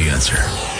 the answer.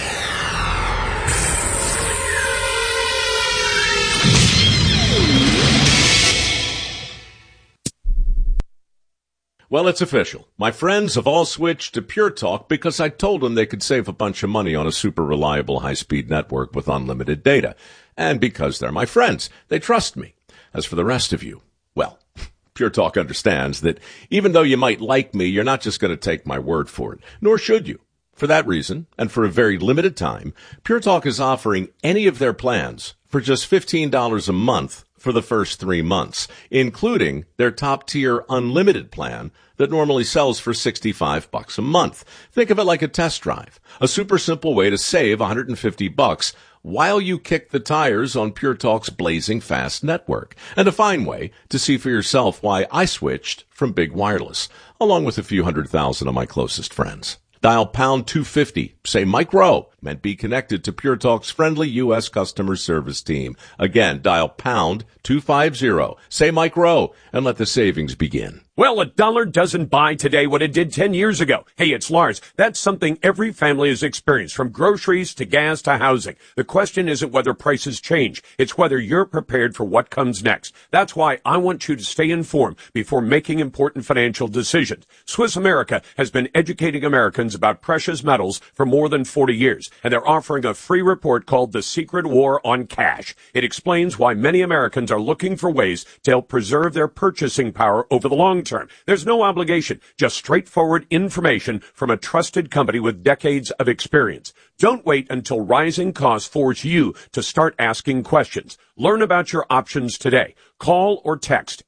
Well, it's official. My friends have all switched to Pure Talk because I told them they could save a bunch of money on a super reliable high-speed network with unlimited data. And because they're my friends, they trust me. As for the rest of you, well, Pure Talk understands that even though you might like me, you're not just going to take my word for it, nor should you. For that reason, and for a very limited time, Pure Talk is offering any of their plans for just $15 a month for the first 3 months, including their top-tier unlimited plan that normally sells for $65 a month. Think of it like a test drive, a super simple way to save $150 while you kick the tires on Pure Talk's blazing fast network, and a fine way to see for yourself why I switched from big wireless, along with a few 100,000 of my closest friends. Dial pound 250, say Mike Rowe, and be connected to Pure Talk's friendly U.S. customer service team. Again, dial pound 250, say Mike Rowe, and let the savings begin. Well, a dollar doesn't buy today what it did 10 years ago. Hey, it's Lars. That's something every family has experienced, from groceries to gas to housing. The question isn't whether prices change. It's whether you're prepared for what comes next. That's why I want you to stay informed before making important financial decisions. Swiss America has been educating Americans about precious metals for more than 40 years, and they're offering a free report called The Secret War on Cash. It explains why many Americans are looking for ways to help preserve their purchasing power over the long term. There's no obligation, just straightforward information from a trusted company with decades of experience. Don't wait until rising costs force you to start asking questions. Learn about your options today. Call or text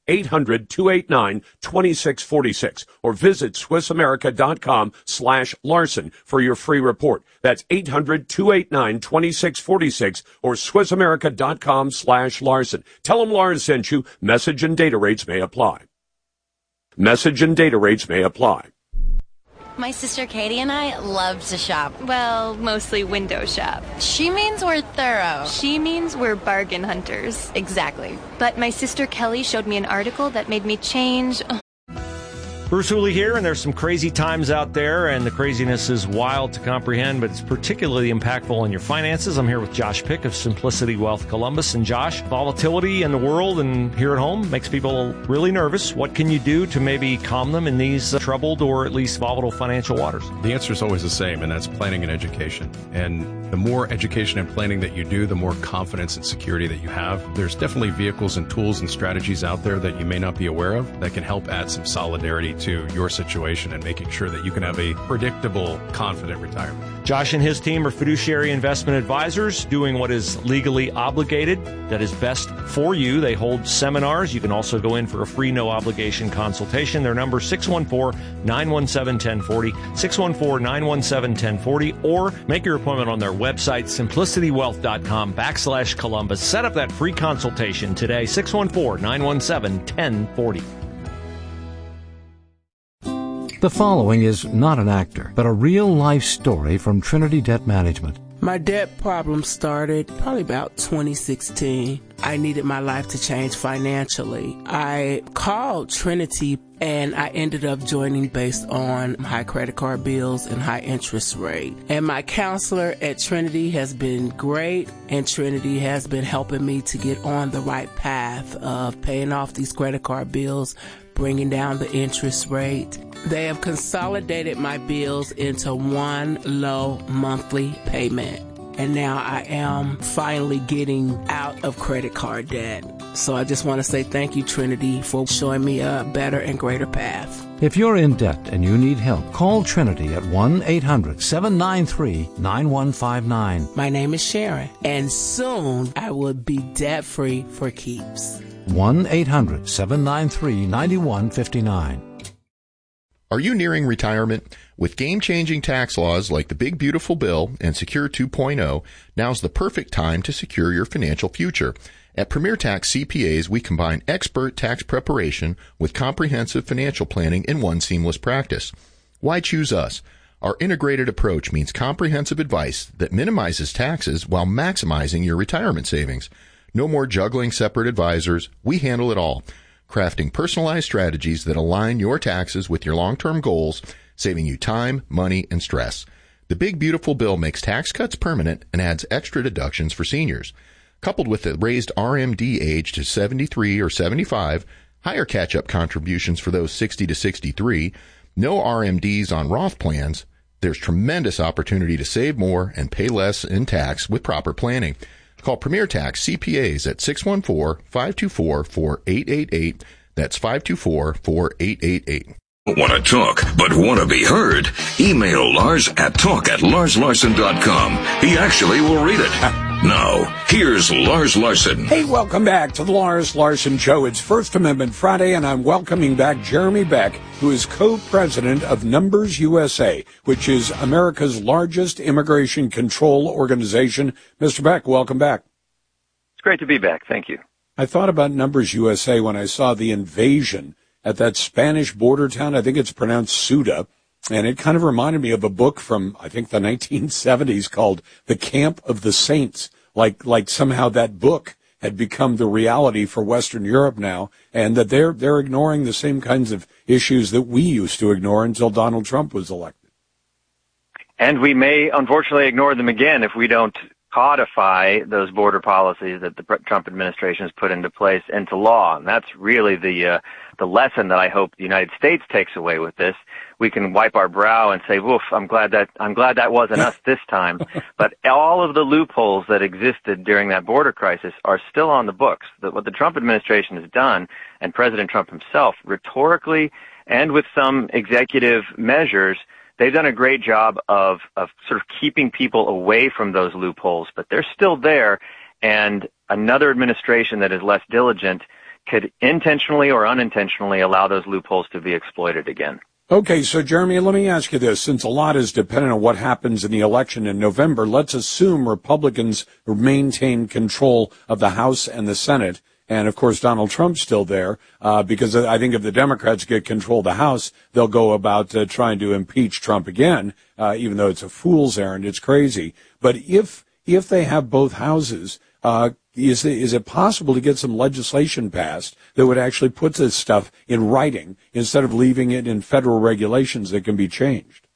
800-289-2646 or visit SwissAmerica.com/Larson for your free report. That's 800-289-2646 or SwissAmerica.com/Larson. Tell them Lars sent you. Message and data rates may apply. Message and data rates may apply. My sister Katie and I love to shop. Well, mostly window shop. She means we're thorough. She means we're bargain hunters. Exactly. But my sister Kelly showed me an article that made me change. Bruce Hooley here, and there's some crazy times out there, and the craziness is wild to comprehend, but it's particularly impactful on your finances. I'm here with Josh Pick of Simplicity Wealth Columbus. And Josh, volatility in the world and here at home makes people really nervous. What can you do to maybe calm them in these troubled or at least volatile financial waters? The answer is always the same, and that's planning and education. And the more education and planning that you do, the more confidence and security that you have. There's definitely vehicles and tools and strategies out there that you may not be aware of that can help add some solidarity to your situation and making sure that you can have a predictable, confident retirement. Josh and his team are fiduciary investment advisors doing what is legally obligated, that is best for you. They hold seminars. You can also go in for a free, no-obligation consultation. Their number is 614-917-1040, 614-917-1040, or make your appointment on their website, simplicitywealth.com/Columbus. Set up that free consultation today, 614-917-1040. The following is not an actor, but a real-life story from Trinity Debt Management. My debt problem started probably about 2016. I needed my life to change financially. I called Trinity and I ended up joining based on high credit card bills and high interest rate. And my counselor at Trinity has been great, and Trinity has been helping me to get on the right path of paying off these credit card bills, bringing down the interest rate. They have consolidated my bills into one low monthly payment. And now I am finally getting out of credit card debt. So I just want to say thank you, Trinity, for showing me a better and greater path. If you're in debt and you need help, call Trinity at 1-800-793-9159. My name is Sharon, and soon I will be debt-free for keeps. 1-800-793-9159. Are you nearing retirement? With game-changing tax laws like the Big Beautiful Bill and Secure 2.0, now's the perfect time to secure your financial future. At Premier Tax CPAs, we combine expert tax preparation with comprehensive financial planning in one seamless practice. Why choose us? Our integrated approach means comprehensive advice that minimizes taxes while maximizing your retirement savings. No more juggling separate advisors. We handle it all, crafting personalized strategies that align your taxes with your long-term goals, saving you time, money, and stress. The Big Beautiful Bill makes tax cuts permanent and adds extra deductions for seniors. Coupled with the raised RMD age to 73 or 75, higher catch-up contributions for those 60 to 63, no RMDs on Roth plans, there's tremendous opportunity to save more and pay less in tax with proper planning. Call Premier Tax CPAs at 614-524-4888. That's 524-4888. Want to talk, but want to be heard? Email Lars at talk@larslarson.com. He actually will read it. Now, here's Lars Larson. Hey, welcome back to the Lars Larson Show. It's First Amendment Friday, and I'm welcoming back Jeremy Beck, who is co-president of Numbers USA, which is America's largest immigration control organization. Mr. Beck, welcome back. It's great to be back. Thank you. I thought about Numbers USA when I saw the invasion at that Spanish border town. I think it's pronounced Ceuta. And it kind of reminded me of a book from, I think, the 1970s called The Camp of the Saints. Like somehow that book had become the reality for Western Europe now, and that they're ignoring the same kinds of issues that we used to ignore until Donald Trump was elected. And we may, unfortunately, ignore them again if we don't codify those border policies that the Trump administration has put into place into law. And that's really the lesson that I hope the United States takes away with this. We can wipe our brow and say, "Woof, I'm glad that wasn't us this time." But all of the loopholes that existed during that border crisis are still on the books. What the Trump administration has done, and President Trump himself, rhetorically and with some executive measures, they've done a great job of sort of keeping people away from those loopholes, but they're still there, and another administration that is less diligent could intentionally or unintentionally allow those loopholes to be exploited again. Okay, so Jeremy, let me ask you this. Since a lot is dependent on what happens in the election in November, let's assume Republicans maintain control of the House and the Senate. And, of course, Donald Trump's still there, because I think if the Democrats get control of the House, they'll go about trying to impeach Trump again, even though it's a fool's errand. It's crazy. But if they have both houses, is it possible to get some legislation passed that would actually put this stuff in writing instead of leaving it in federal regulations that can be changed?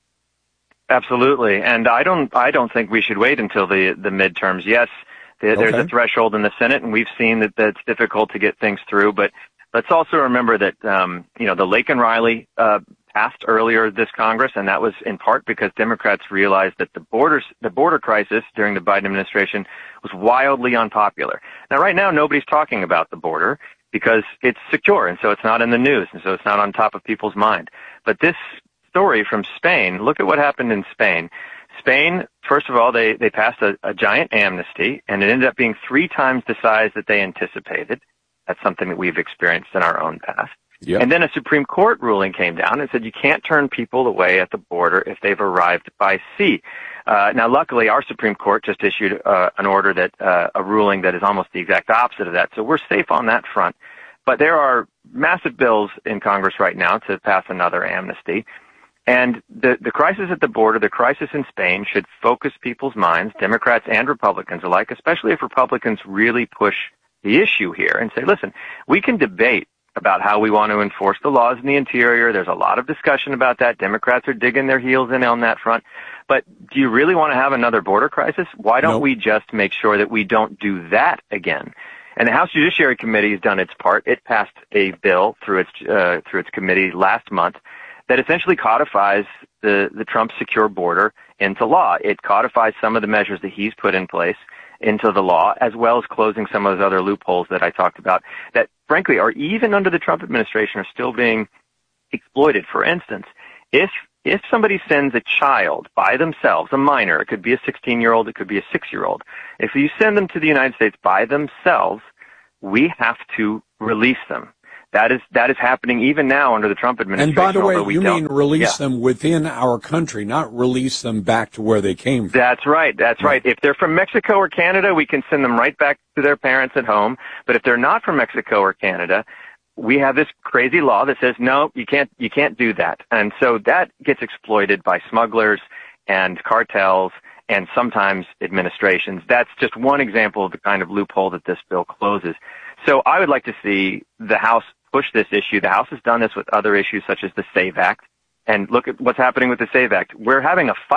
Absolutely. And I don't think we should wait until the midterms. Yes, there's a threshold in the Senate, and we've seen that it's difficult to get things through. But let's also remember that, the Laken Riley passed earlier this Congress, and that was in part because Democrats realized that the border crisis during the Biden administration was wildly unpopular. Now, right now, nobody's talking about the border because it's secure, and so it's not in the news, and so it's not on top of people's mind. But this story from Spain, look at what happened in Spain. Spain, first of all, they passed a giant amnesty, and it ended up being 3 times the size that they anticipated. That's something that we've experienced in our own past. Yep. And then a Supreme Court ruling came down and said you can't turn people away at the border if they've arrived by sea. Now, luckily, our Supreme Court just issued an order a ruling that is almost the exact opposite of that. So we're safe on that front. But there are massive bills in Congress right now to pass another amnesty. And the crisis at the border, the crisis in Spain, should focus people's minds, Democrats and Republicans alike, especially if Republicans really push the issue here and say, listen, we can debate about how we want to enforce the laws in the interior. There's a lot of discussion about that. Democrats are digging their heels in on that front. But do you really want to have another border crisis? Why don't we just make sure that we don't do that again? And the House Judiciary Committee has done its part. It passed a bill through its committee last month that essentially codifies the Trump secure border into law. It codifies some of the measures that he's put in place into the law, as well as closing some of those other loopholes that I talked about that, frankly, are even under the Trump administration are still being exploited. For instance, if somebody sends a child by themselves, a minor, it could be a 16-year-old, it could be a 6-year-old, if you send them to the United States by themselves, we have to release them. That is happening even now under the Trump administration. And by the way, you mean release them within our country, not release them back to where they came from. That's right. That's right. If they're from Mexico or Canada, we can send them right back to their parents at home. But if they're not from Mexico or Canada, we have this crazy law that says, no, you can't do that. And so that gets exploited by smugglers and cartels and sometimes administrations. That's just one example of the kind of loophole that this bill closes. So I would like to see the House push this issue. The House has done this with other issues such as the SAVE Act. And look at what's happening with the SAVE Act. We're having a fight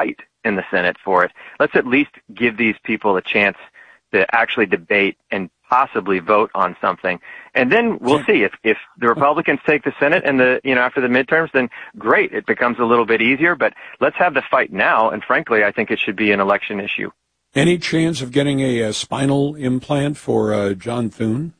in the Senate for it. Let's at least give these people a chance to actually debate and possibly vote on something. And then we'll see if the Republicans take the Senate and after the midterms, then great. It becomes a little bit easier, but let's have the fight now. And frankly, I think it should be an election issue. Any chance of getting a spinal implant for John Thune?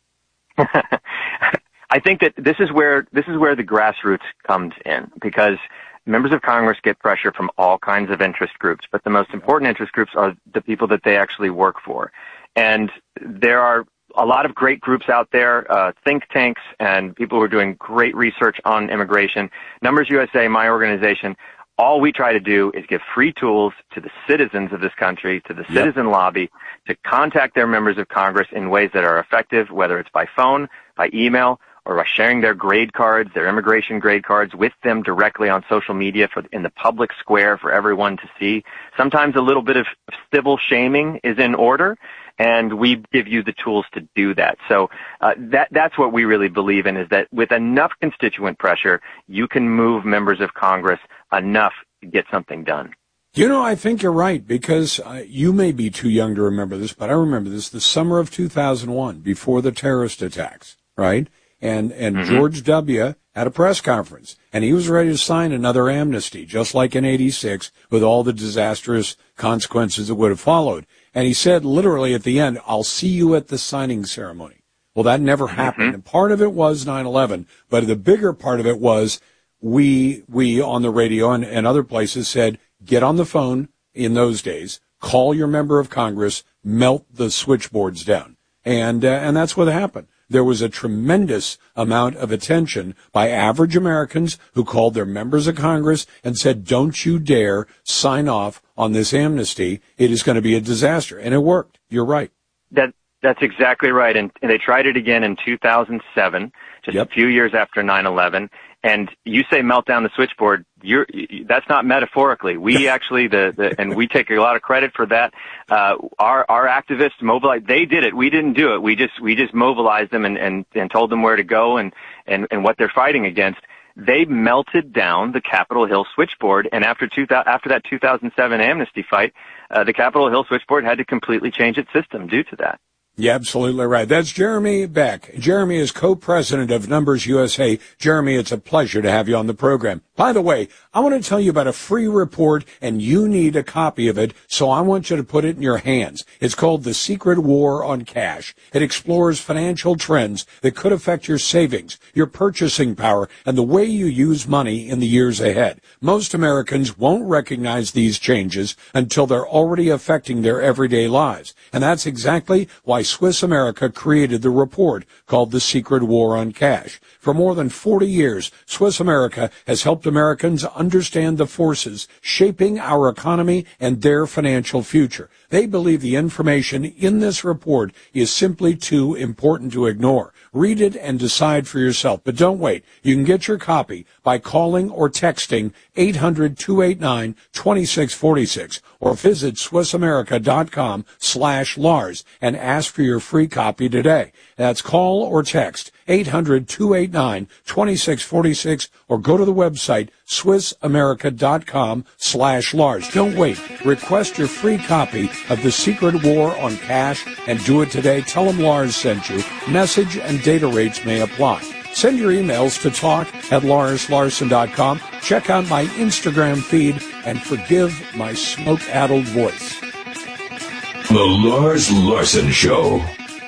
I think that this is where the grassroots comes in, because members of Congress get pressure from all kinds of interest groups, but the most important interest groups are the people that they actually work for. And there are a lot of great groups out there, think tanks and people who are doing great research on immigration. Numbers USA, my organization, all we try to do is give free tools to the citizens of this country, to the citizen lobby, to contact their members of Congress in ways that are effective, whether it's by phone, by email, or by sharing their grade cards, their immigration grade cards, with them directly on social media in the public square for everyone to see. Sometimes a little bit of civil shaming is in order, and we give you the tools to do that. So that's what we really believe in, is that with enough constituent pressure, you can move members of Congress enough to get something done. I think you're right, because you may be too young to remember this, but I remember this, the summer of 2001, before the terrorist attacks, right? And George W. had a press conference, and he was ready to sign another amnesty, just like in '86, with all the disastrous consequences that would have followed. And he said literally at the end, "I'll see you at the signing ceremony." Well, that never happened. And part of it was 9/11, but the bigger part of it was we on the radio and other places said, get on the phone in those days, call your member of Congress, melt the switchboards down. And that's what happened. There was a tremendous amount of attention by average Americans who called their members of Congress and said, don't you dare sign off on this amnesty. It is going to be a disaster. And it worked. You're right. That's exactly right. And they tried it again in 2007, just a few years after 9/11. And you say melt down the switchboard. That's not metaphorically. We actually, and we take a lot of credit for that. Our activists mobilized. They did it. We didn't do it. We just mobilized them and told them where to go and what they're fighting against. They melted down the Capitol Hill switchboard. And after that 2007 amnesty fight, the Capitol Hill switchboard had to completely change its system due to that. Yeah, absolutely right. That's Jeremy Beck. Jeremy is co-president of Numbers USA. Jeremy, it's a pleasure to have you on the program. By the way, I want to tell you about a free report, and you need a copy of it, so I want you to put it in your hands. It's called The Secret War on Cash. It explores financial trends that could affect your savings, your purchasing power, and the way you use money in the years ahead. Most Americans won't recognize these changes until they're already affecting their everyday lives. And that's exactly why Swiss America created the report called The Secret War on Cash. For more than 40 years, Swiss America has helped Americans understand the forces shaping our economy and their financial future. They believe the information in this report is simply too important to ignore. Read it and decide for yourself. But don't wait. You can get your copy by calling or texting 800-289-2646 or visit SwissAmerica.com/Lars and ask for your free copy today. That's call or text 800-289-2646 or go to the website SwissAmerica.com/Lars. Don't wait. Request your free copy of The Secret War on Cash and do it today. Tell them Lars sent you. Message and data rates may apply. Send your emails to talk@LarsLarson.com. Check out my Instagram feed and forgive my smoke-addled voice. The Lars Larson Show.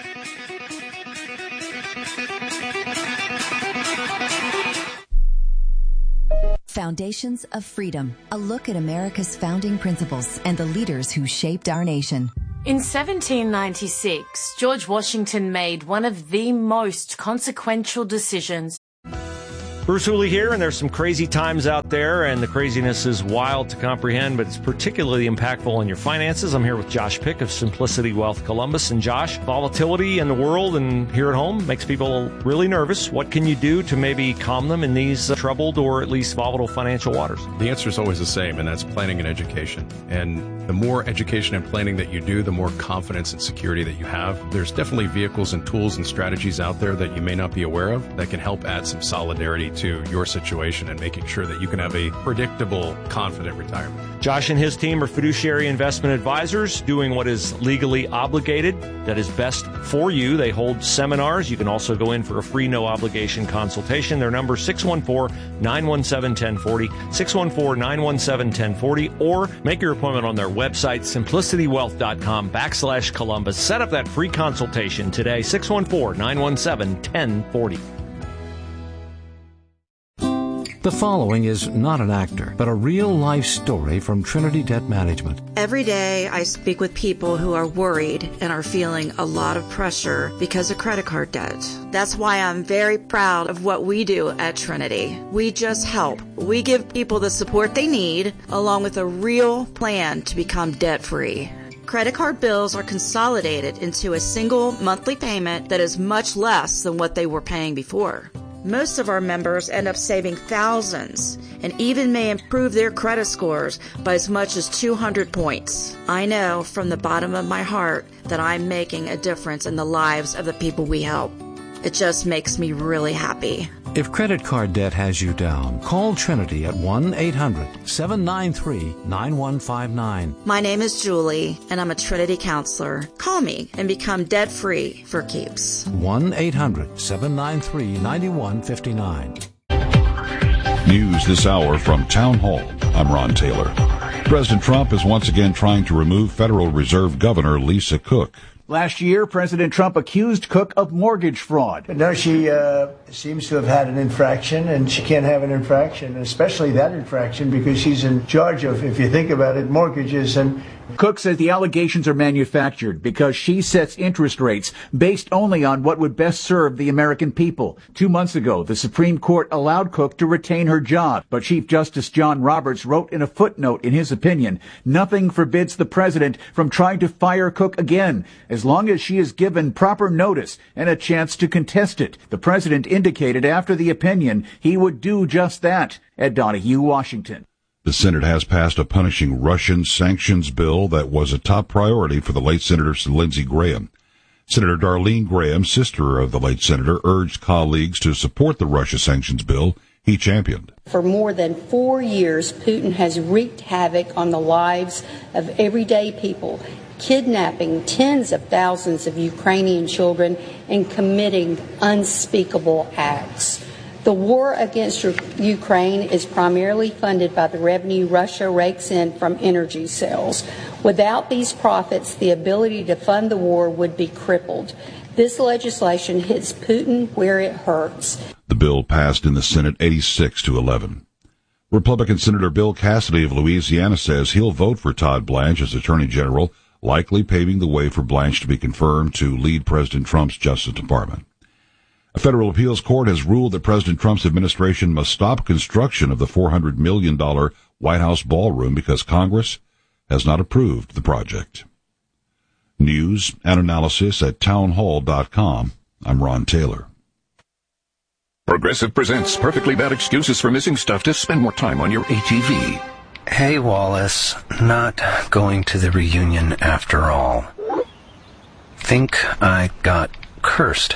Foundations of Freedom, a look at America's founding principles and the leaders who shaped our nation. In 1796, George Washington made one of the most consequential decisions. Bruce Hooley here, and there's some crazy times out there, and the craziness is wild to comprehend, but it's particularly impactful on your finances. I'm here with Josh Pick of Simplicity Wealth Columbus. And Josh, volatility in the world and here at home makes people really nervous. What can you do to maybe calm them in these troubled or at least volatile financial waters? The answer is always the same, and that's planning and education. And the more education and planning that you do, the more confidence and security that you have. There's definitely vehicles and tools and strategies out there that you may not be aware of that can help add some solidarity to your situation and making sure that you can have a predictable, confident retirement. Josh and his team are fiduciary investment advisors doing what is legally obligated, that is best for you. They hold seminars. You can also go in for a free, no-obligation consultation. Their number, 614-917-1040, 614-917-1040, or make your appointment on their website, simplicitywealth.com/Columbus. Set up that free consultation today, 614-917-1040. The following is not an actor, but a real-life story from Trinity Debt Management. Every day I speak with people who are worried and are feeling a lot of pressure because of credit card debt. That's why I'm very proud of what we do at Trinity. We just help. We give people the support they need, along with a real plan to become debt-free. Credit card bills are consolidated into a single monthly payment that is much less than what they were paying before. Most of our members end up saving thousands and even may improve their credit scores by as much as 200 points. I know from the bottom of my heart that I'm making a difference in the lives of the people we help. It just makes me really happy. If credit card debt has you down, call Trinity at 1-800-793-9159. My name is Julie, and I'm a Trinity counselor. Call me and become debt-free for keeps. 1-800-793-9159. News this hour from Town Hall. I'm Ron Taylor. President Trump is once again trying to remove Federal Reserve Governor Lisa Cook. Last year, President Trump accused Cook of mortgage fraud. No, she seems to have had an infraction, and she can't have an infraction, especially that infraction, because she's in charge of, if you think about it, mortgages. And Cook says the allegations are manufactured because she sets interest rates based only on what would best serve the American people. 2 months ago, the Supreme Court allowed Cook to retain her job, but Chief Justice John Roberts wrote in a footnote in his opinion, nothing forbids the president from trying to fire Cook again, as long as she is given proper notice and a chance to contest it. The president indicated after the opinion he would do just that. Ed Donahue, Washington. The Senate has passed a punishing Russian sanctions bill that was a top priority for the late Senator Lindsey Graham. Senator Darlene Graham, sister of the late senator, urged colleagues to support the Russia sanctions bill he championed. For more than 4 years, Putin has wreaked havoc on the lives of everyday people, kidnapping tens of thousands of Ukrainian children and committing unspeakable acts. The war against Ukraine is primarily funded by the revenue Russia rakes in from energy sales. Without these profits, the ability to fund the war would be crippled. This legislation hits Putin where it hurts. The bill passed in the Senate 86-11. Republican Senator Bill Cassidy of Louisiana says he'll vote for Todd Blanche as Attorney General, likely paving the way for Blanche to be confirmed to lead President Trump's Justice Department. A federal appeals court has ruled that President Trump's administration must stop construction of the $400 million White House ballroom because Congress has not approved the project. News and analysis at townhall.com. I'm Ron Taylor. Progressive presents Perfectly Bad Excuses for Missing Stuff to Spend More Time on Your ATV. Hey, Wallace. Not going to the reunion after all. Think I got cursed.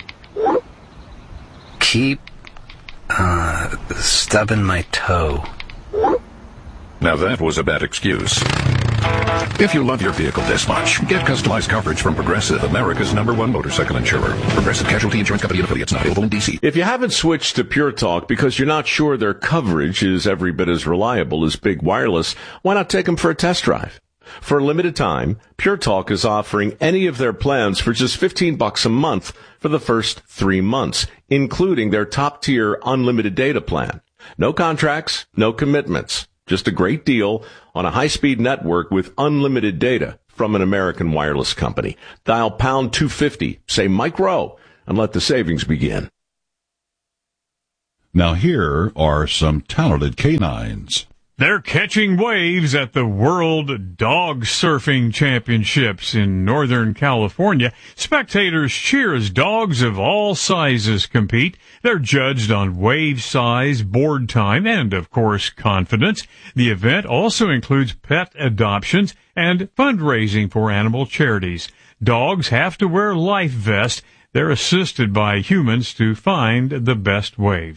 Keep stubbing my toe. Now that was a bad excuse. If you love your vehicle this much, get customized coverage from Progressive, America's #1 motorcycle insurer. Progressive Casualty Insurance Company and affiliates, not available in D.C. If you haven't switched to Pure Talk because you're not sure their coverage is every bit as reliable as Big Wireless, why not take them for a test drive? For a limited time, Pure Talk is offering any of their plans for just $15 a month for the first 3 months, including their top-tier unlimited data plan. No contracts, no commitments. Just a great deal on a high-speed network with unlimited data from an American wireless company. Dial pound 250, say Mike Rowe, and let the savings begin. Now here are some talented canines. They're catching waves at the World Dog Surfing Championships in Northern California. Spectators cheer as dogs of all sizes compete. They're judged on wave size, board time, and, of course, confidence. The event also includes pet adoptions and fundraising for animal charities. Dogs have to wear life vests. They're assisted by humans to find the best waves.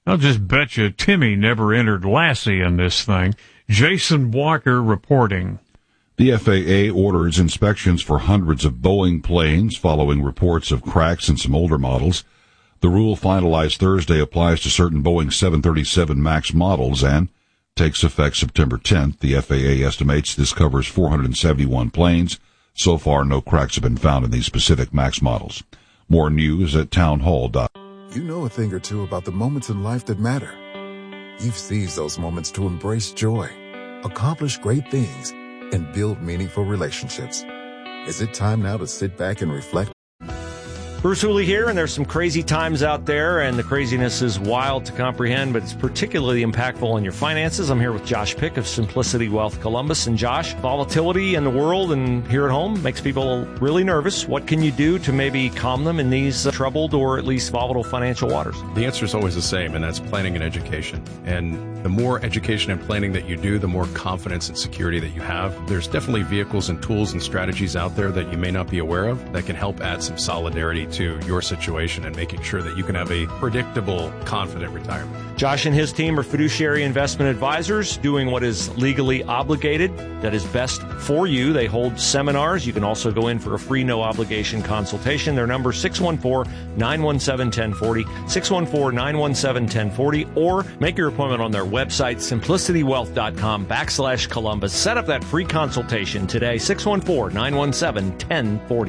I'll just bet you Timmy never entered Lassie in this thing. Jason Walker reporting. The FAA orders inspections for hundreds of Boeing planes following reports of cracks in some older models. The rule finalized Thursday applies to certain Boeing 737 MAX models and takes effect September 10th. The FAA estimates this covers 471 planes. So far, no cracks have been found in these specific MAX models. More news at townhall.com. You know a thing or two about the moments in life that matter. You've seized those moments to embrace joy, accomplish great things, and build meaningful relationships. Is it time now to sit back and reflect? Bruce Hooley here, and there's some crazy times out there, and the craziness is wild to comprehend, but it's particularly impactful on your finances. I'm here with Josh Pick of Simplicity Wealth Columbus. And Josh, volatility in the world and here at home makes people really nervous. What can you do to maybe calm them in these troubled or at least volatile financial waters? The answer is always the same, and that's planning and education. And the more education and planning that you do, the more confidence and security that you have. There's definitely vehicles and tools and strategies out there that you may not be aware of that can help add some solidarity to your situation and making sure that you can have a predictable, confident retirement. Josh and his team are fiduciary investment advisors doing what is legally obligated, that is best for you. They hold seminars. You can also go in for a free no-obligation consultation. Their number is 614-917-1040, 614-917-1040, or make your appointment on their website, simplicitywealth.com/Columbus. Set up that free consultation today, 614-917-1040.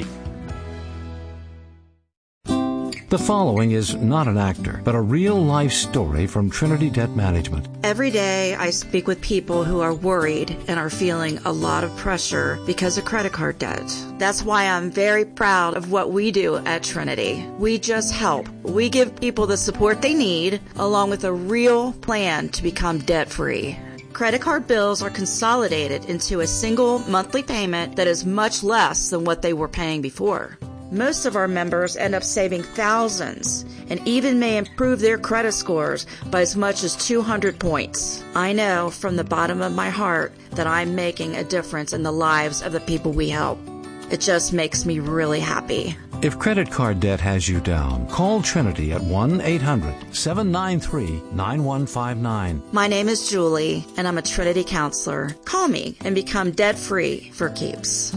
The following is not an actor, but a real-life story from Trinity Debt Management. Every day I speak with people who are worried and are feeling a lot of pressure because of credit card debt. That's why I'm very proud of what we do at Trinity. We just help. We give people the support they need, along with a real plan to become debt-free. Credit card bills are consolidated into a single monthly payment that is much less than what they were paying before. Most of our members end up saving thousands and even may improve their credit scores by as much as 200 points. I know from the bottom of my heart that I'm making a difference in the lives of the people we help. It just makes me really happy. If credit card debt has you down, call Trinity at 1-800-793-9159. My name is Julie, and I'm a Trinity counselor. Call me and become debt-free for keeps.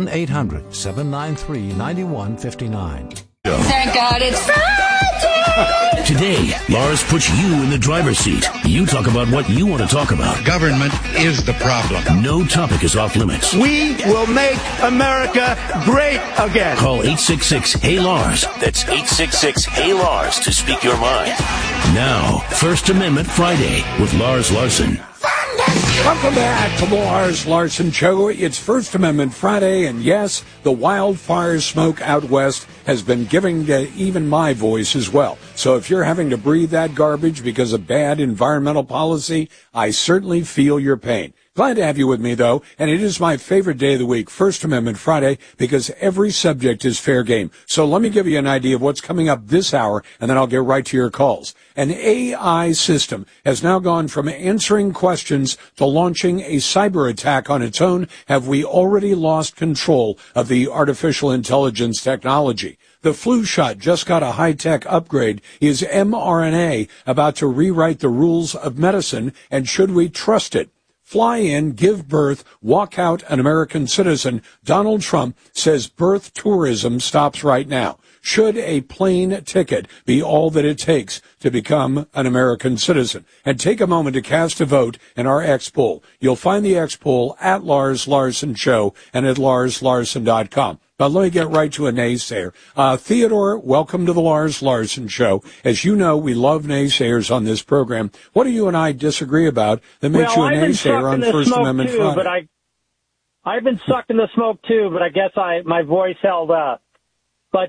1-800-793-9159. Thank God it's Friday! Today, Lars puts you in the driver's seat. You talk about what you want to talk about. Government is the problem. No topic is off limits. We will make America great again. Call 866-HEY-LARS. That's 866-HEY-LARS to speak your mind. Now, First Amendment Friday with Lars Larson. Welcome back to the Lars Larson Show. It's First Amendment Friday, and yes, the wildfire smoke out west has been giving even my voice as well. So if you're having to breathe that garbage because of bad environmental policy, I certainly feel your pain. Glad to have you with me, though, and it is my favorite day of the week, First Amendment Friday, because every subject is fair game. So let me give you an idea of what's coming up this hour, and then I'll get right to your calls. An AI system has now gone from answering questions to launching a cyber attack on its own. Have we already lost control of the artificial intelligence technology? The flu shot just got a high-tech upgrade. Is mRNA about to rewrite the rules of medicine, and should we trust it? Fly in, give birth, walk out an American citizen. Donald Trump says birth tourism stops right now. Should a plane ticket be all that it takes to become an American citizen? And take a moment to cast a vote in our X poll. You'll find the X poll at Lars Larson Show and at LarsLarson.com. But let me get right to a naysayer. Theodore, welcome to the Lars Larson Show. As you know, we love naysayers on this program. What do you and I disagree about that makes you a naysayer on First Amendment Friday? I've been sucked in the smoke too, but I guess my voice held up. But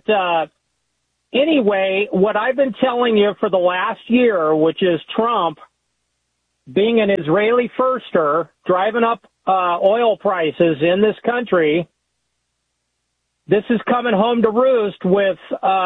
anyway, what I've been telling you for the last year, which is Trump being an Israeli firster, driving up oil prices in this country. This is coming home to roost with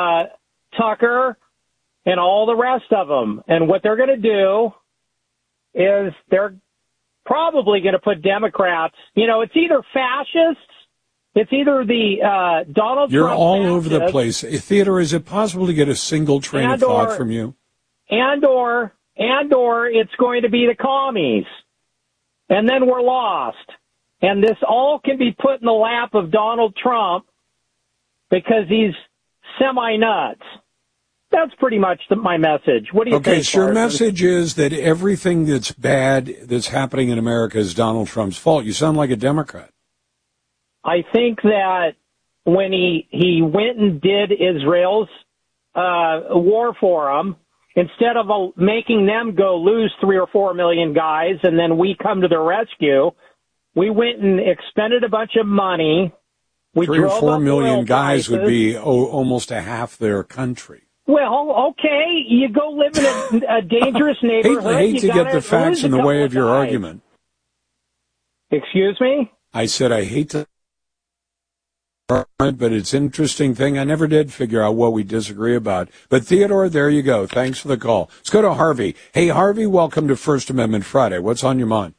Tucker and all the rest of them. And what they're going to do is they're probably going to put Democrats, it's either fascists, it's either the Donald You're Trump all over the fascists, place. Theodore, is it possible to get a single train of thought from you? And or and or it's going to be the commies. And then we're lost. And this all can be put in the lap of Donald Trump because he's semi-nuts. That's pretty much my message. What do you think? Okay, so your Larson? message is that everything that's bad that's happening in America is Donald Trump's fault. You sound like a Democrat. I think that when he went and did Israel's war for them, instead of making them go lose 3 or 4 million guys and then we come to their rescue, we went and expended a bunch of money. We 3 or 4 million guys prices. would be almost a half their country. Well, okay, you go live in a dangerous neighborhood. I hate to get the facts in the way of your argument. Excuse me? I said I hate to, but it's an interesting thing. I never did figure out what we disagree about. But Theodore, there you go. Thanks for the call. Let's go to Harvey. Hey, Harvey, welcome to First Amendment Friday. What's on your mind?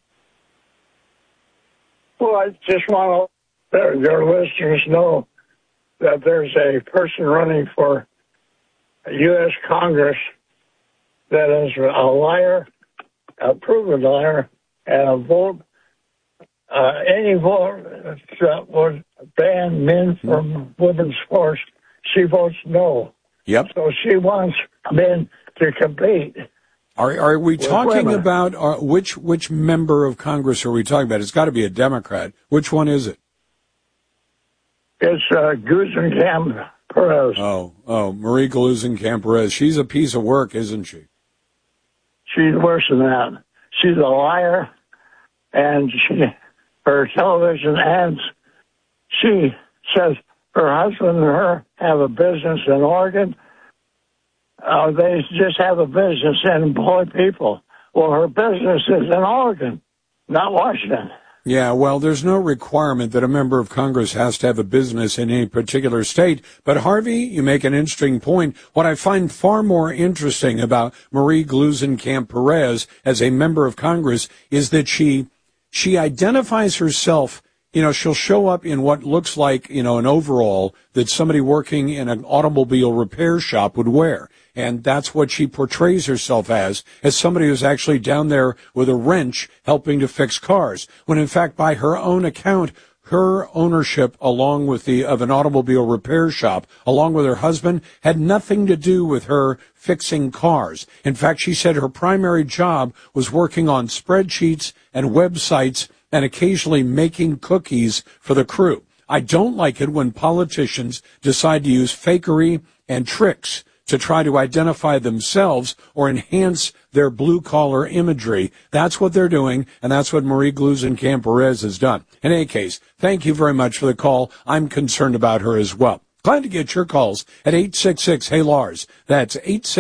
Well, I just want to let your listeners know that there's a person running for U.S. Congress that is a liar, a proven liar, and a vote. Any vote that would ban men from women's sports, she votes no. Yep. So she wants men to compete. Are we talking women. about which member of Congress are we talking about? It's got to be a Democrat. Which one is it? It's Gluesenkamp Perez. Oh, Marie Gluesenkamp Perez. She's a piece of work, isn't she? She's worse than that. She's a liar, and her television ads, she says her husband and her have a business in Oregon. They just have a business and employ people. Well, her business is in Oregon, not Washington. Yeah, well, there's no requirement that a member of Congress has to have a business in any particular state. But, Harvey, you make an interesting point. What I find far more interesting about Marie Gluesenkamp Perez as a member of Congress is that she identifies herself. You know, she'll show up in what looks like, an overall that somebody working in an automobile repair shop would wear. And that's what she portrays herself as somebody who's actually down there with a wrench helping to fix cars. When in fact, by her own account, her ownership of an automobile repair shop, along with her husband, had nothing to do with her fixing cars. In fact, she said her primary job was working on spreadsheets and websites and occasionally making cookies for the crew. I don't like it when politicians decide to use fakery and tricks to try to identify themselves or enhance their blue-collar imagery. That's what they're doing, and that's what Marie Gluesenkamp Perez has done. In any case, thank you very much for the call. I'm concerned about her as well. Glad to get your calls at 866-HEY-LARS. That's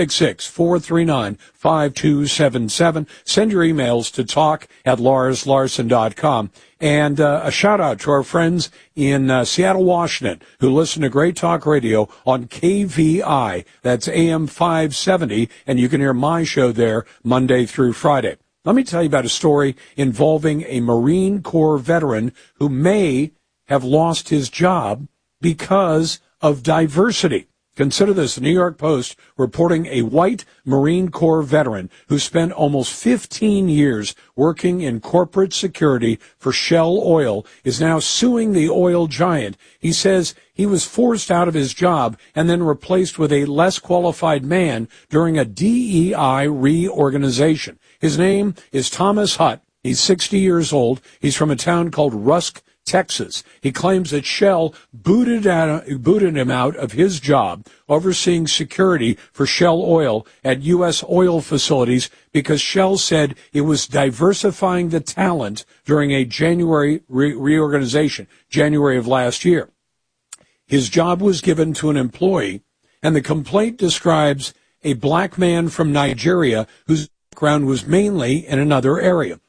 866-439-5277. Send your emails to talk@LarsLarson.com. And a shout-out to our friends in Seattle, Washington, who listen to Great Talk Radio on KVI. That's AM 570, and you can hear my show there Monday through Friday. Let me tell you about a story involving a Marine Corps veteran who may have lost his job because of diversity. Consider this, the New York Post reporting a white Marine Corps veteran who spent almost 15 years working in corporate security for Shell Oil is now suing the oil giant. He says he was forced out of his job and then replaced with a less qualified man during a DEI reorganization. His name is Thomas Hutt. He's 60 years old. He's from a town called Rusk, Texas. He claims that Shell booted him out of his job overseeing security for Shell Oil at U.S. oil facilities because Shell said it was diversifying the talent during a January reorganization, January of last year. His job was given to an employee, and the complaint describes a black man from Nigeria whose background was mainly in another area.